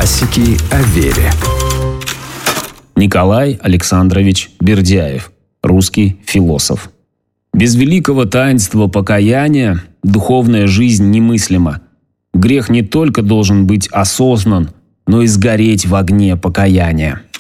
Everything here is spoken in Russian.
Классики о вере. Николай Александрович Бердяев, русский философ. Без великого таинства покаяния духовная жизнь немыслима. Грех не только должен быть осознан, но и сгореть в огне покаяния.